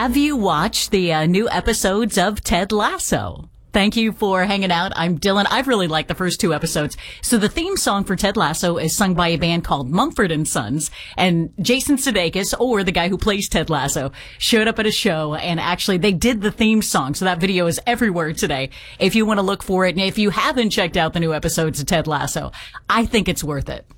Have you watched the new episodes of Ted Lasso? Thank you for hanging out. I'm Dylan. I've really liked the first two episodes. So the theme song for Ted Lasso is sung by a band called Mumford and Sons. And Jason Sudeikis, or the guy who plays Ted Lasso, showed up at a show, and actually they did the theme song. So that video is everywhere today if you want to look for it. And if you haven't checked out the new episodes of Ted Lasso, I think it's worth it.